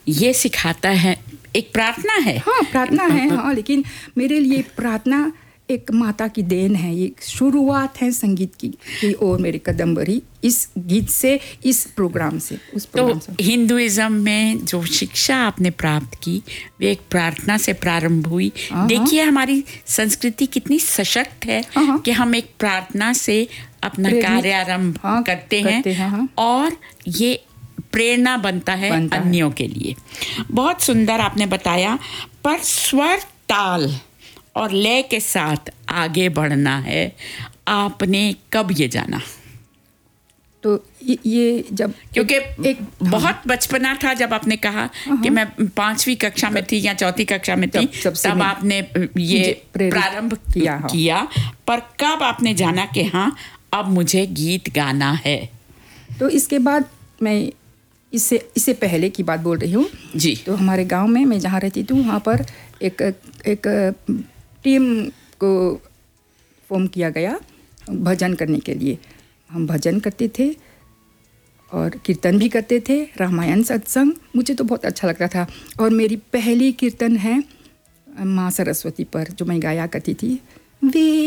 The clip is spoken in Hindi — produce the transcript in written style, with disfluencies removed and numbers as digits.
ये सिखाता है, एक प्रार्थना है। हाँ, प्रार्थना है, हाँ, लेकिन मेरे लिए प्रार्थना एक माता की देन है। ये शुरुआत है संगीत की ओर मेरे कदम बढ़ी इस गीत से, इस प्रोग्राम से, उस प्रोग्राम से। हिंदुइज्म में जो शिक्षा आपने प्राप्त की वे एक प्रार्थना से प्रारंभ हुई। देखिए हमारी संस्कृति कितनी सशक्त है कि हम एक प्रार्थना से अपना कार्य आरंभ करते हैं और ये प्रेरणा बनता है अन्यों के लिए। बहुत सुंदर आपने बताया। पर स्वर, ताल और लय के साथ आगे बढ़ना है, आपने कब ये जाना? तो ये जब क्योंकि एक बहुत बचपना था जब आपने कहा कि मैं 5वीं कक्षा में थी या 4थी कक्षा में थी, तब आपने ये प्रारंभ किया। पर कब आपने जाना कि हाँ अब मुझे गीत गाना है? तो इसके बाद मैं इससे पहले की बात बोल रही हूँ जी। तो हमारे गांव में मैं जहाँ रहती थी वहाँ पर एक टीम को फॉर्म किया गया भजन करने के लिए। हम भजन करते थे और कीर्तन भी करते थे, रामायण सत्संग। मुझे तो बहुत अच्छा लगता था। और मेरी पहली कीर्तन है माँ सरस्वती पर, जो मैं गाया करती थी। वे